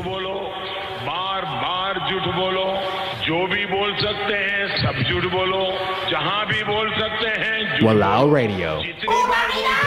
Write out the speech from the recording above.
बोलो, बार बार झूठ बोलो, जो भी बोल सकते हैं सब झूठ बोलो, जहां भी बोल सकते हैं झूठ Walao बोलो। Radio. जितनी बार बोल